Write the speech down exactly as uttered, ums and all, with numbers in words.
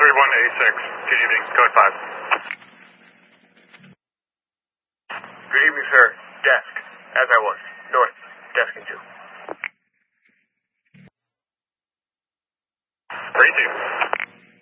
three one eight six. Good evening. Code five. Good evening, sir. Desk. As I was. North. Desk in two. three two.